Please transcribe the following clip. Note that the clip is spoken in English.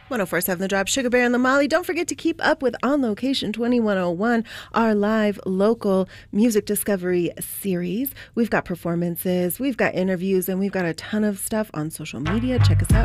1047 The Drop, Sugar Bear and Lamali. Don't forget to keep up with On Location 2101, our live local music discovery series. We've got performances, we've got interviews, and we've got a ton of stuff on social media. Check us out